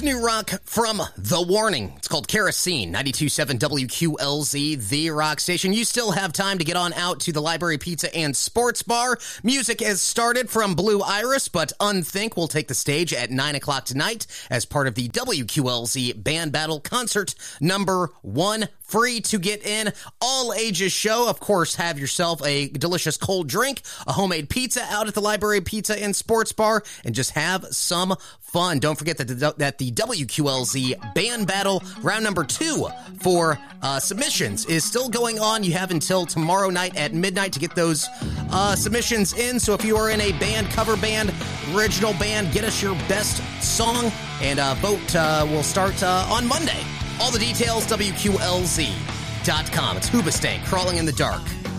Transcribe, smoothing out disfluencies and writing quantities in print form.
new rock from The Warning. It's called Kerosene, 92.7 WQLZ, the rock station. You still have time to get on out to the Library Pizza and Sports Bar. Music has started from Blue Iris, but Unthink will take the stage at 9 o'clock tonight as part of the WQLZ Band Battle Concert number 1. Free to get in, all ages show. Of course, have yourself a delicious cold drink, a homemade pizza out at the Library Pizza and Sports Bar, and just have some fun. Don't forget that the WQLZ Band Battle round number 2 for submissions is still going on. You have until tomorrow night at midnight to get those submissions in. So if you are in a band, cover band, original band, get us your best song, and vote will start on Monday. All the details, WQLZ.com. It's Hoobastank, Crawling in the Dark.